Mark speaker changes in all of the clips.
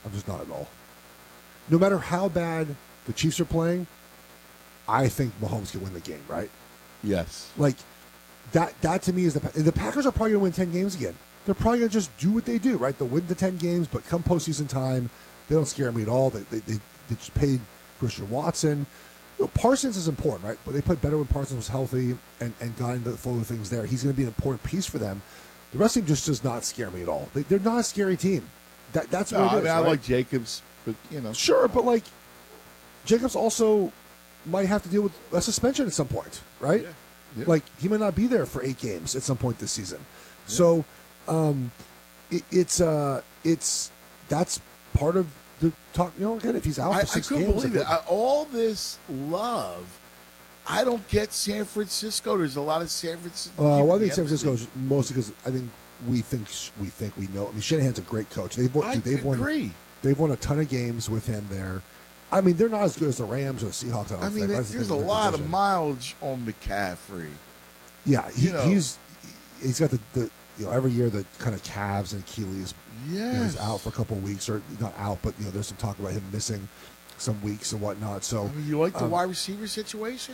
Speaker 1: I'm just not at all. No matter how bad the Chiefs are playing, I think Mahomes can win the game, right?
Speaker 2: Yes.
Speaker 1: Like, that to me is the Packers are probably going to win 10 games again. They're probably going to just do what they do, right? They'll win the 10 games, but come postseason time, they don't scare me at all. They just paid Christian Watson. You know, Parsons is important, right? But they played better when Parsons was healthy and got into the flow of things there. He's going to be an important piece for them. The rest of them just does not scare me at all. They're not a scary team. That's what it is.
Speaker 2: I
Speaker 1: right?
Speaker 2: like Jacobs, but
Speaker 1: Sure, but like Jacobs also might have to deal with a suspension at some point, right?
Speaker 2: Yeah. Yeah.
Speaker 1: Like he might not be there for 8 games at some point this season. Yeah. So it's that's part of the talk. Again, if he's out for 6 games,
Speaker 2: I couldn't believe it. All this love. I don't get San Francisco. There's a lot of San Francisco.
Speaker 1: Well, I think San Francisco is mostly because I think we think we know. I mean, Shanahan's a great coach. They've won a ton of games with him there. I mean, they're not as good as the Rams or the Seahawks.
Speaker 2: I mean, there's a lot of mileage on McCaffrey.
Speaker 1: Yeah, he's got the every year the kind of calves and Achilles.
Speaker 2: Yes.
Speaker 1: He's out for a couple of weeks, or not out, but there's some talk about him missing some weeks and whatnot. So,
Speaker 2: you like the wide receiver situation?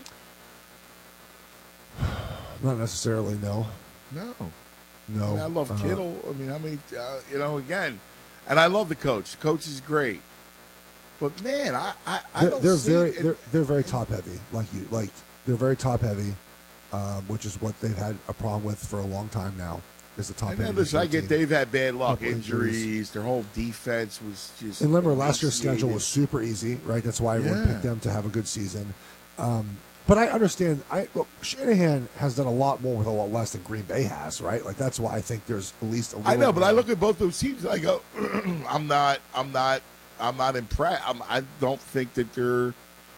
Speaker 1: Not necessarily. No.
Speaker 2: I love Kittle. Again, and I love the coach. The coach is great. But man, I don't see
Speaker 1: they're very top heavy, they're very top heavy, which is what they've had a problem with for a long time now. Is the top heavy?
Speaker 2: Listen, I get they've had bad luck, injuries. Their whole defense was just.
Speaker 1: And remember, last year's schedule was super easy, right? That's why everyone picked them to have a good season. But I understand. Shanahan has done a lot more with a lot less than Green Bay has, right? Like that's why I think there's at least a little.
Speaker 2: I know, but I look at both those teams and I go, I'm not impressed. I don't think that they're,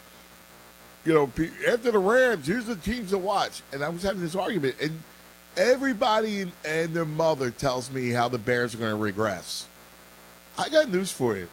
Speaker 2: after the Rams, here's the teams to watch. And I was having this argument, and everybody and their mother tells me how the Bears are going to regress. I got news for you.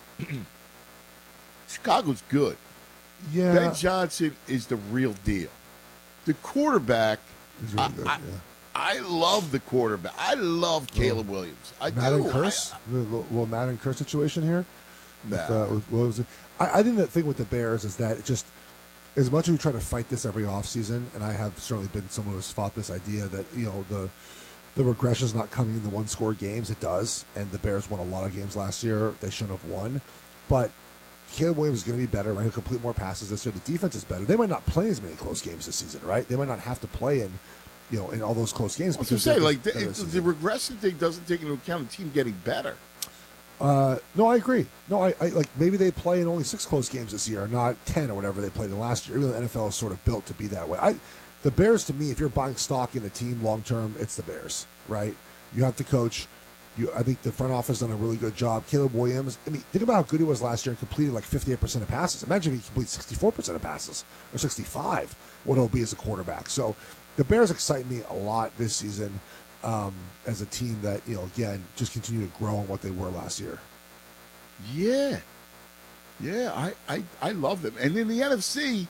Speaker 2: Chicago's good.
Speaker 1: Yeah.
Speaker 2: Ben Johnson is the real deal. The quarterback,
Speaker 1: really good,
Speaker 2: I love the quarterback. I love Caleb Williams.
Speaker 1: Madden curse? The little Madden curse situation here?
Speaker 2: No.
Speaker 1: I think the thing with the Bears is that it just, as much as we try to fight this every offseason, and I have certainly been someone who's fought this idea that, the regression is not coming in the one-score games. It does, and the Bears won a lot of games last year they shouldn't have won. But Caleb Williams is going to be better, right? He'll complete more passes this year. The defense is better. They might not play as many close games this season, right? They might not have to play in all those close games.
Speaker 2: What you say? The regression thing doesn't take into account the team getting better.
Speaker 1: No, I agree. No, I like maybe they play in only 6 close games this year, not 10 or whatever they played in last year. Even though the NFL is sort of built to be that way. The Bears, to me, if you're buying stock in the team long term, it's the Bears, right? You have to coach. I think the front office done a really good job. Caleb Williams, I mean, think about how good he was last year and completed like 58% of passes. Imagine if he completes 64% of passes or 65, what he'll be as a quarterback. So the Bears excite me a lot this season as a team that, again, just continue to grow on what they were last year.
Speaker 2: Yeah. Yeah, I love them. And in the NFC,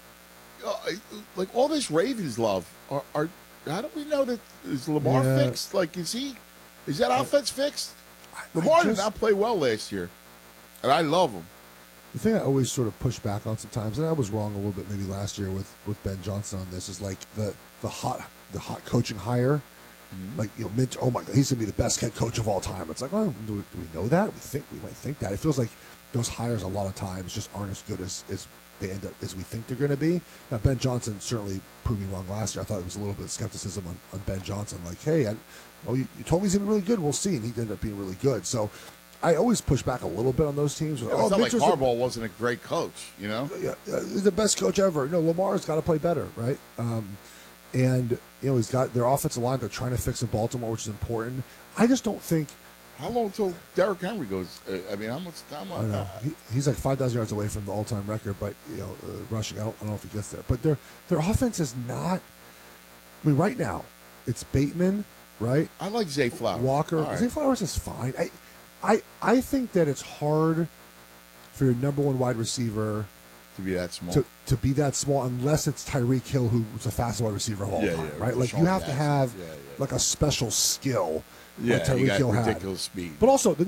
Speaker 2: like all this Ravens love, are how do we know that is Lamar fixed? Like, is that offense fixed? Lamar did not play well last year, and I love him.
Speaker 1: The thing I always sort of push back on sometimes, and I was wrong a little bit maybe last year with Ben Johnson on this, is like the hot coaching hire. Mm-hmm. Like, Mitch, oh my God, he's gonna be the best head coach of all time. It's like, oh, do we know that? We might think that. It feels like those hires a lot of times just aren't as good as they end up as we think they're going to be. Now, Ben Johnson certainly proved me wrong last year. I thought there was a little bit of skepticism on Ben Johnson. Like, hey, you told me he's going to be really good. We'll see. And he ended up being really good. So I always push back a little bit on those teams.
Speaker 2: It's not like Harbaugh wasn't a great coach,
Speaker 1: Yeah, he's the best coach ever. No, Lamar's got to play better, right? And, he's got their offensive line. They're trying to fix in Baltimore, which is important. I just don't think.
Speaker 2: How long until Derrick Henry goes? How much time?
Speaker 1: I don't know. He's like 5,000 yards away from the all-time record, but rushing. I don't know if he gets there. But their offense is not. I mean, right now it's Bateman, right?
Speaker 2: I like Zay Flowers.
Speaker 1: Walker. Right. Zay Flowers is fine. I think that it's hard for your number one wide receiver
Speaker 2: to be that small.
Speaker 1: To be that small, unless it's Tyreek Hill, who's the fastest wide receiver of all time, right? Like you have to have like a special skill.
Speaker 2: Yeah,
Speaker 1: like Tyreek Hill
Speaker 2: ridiculous speed.
Speaker 1: But also, the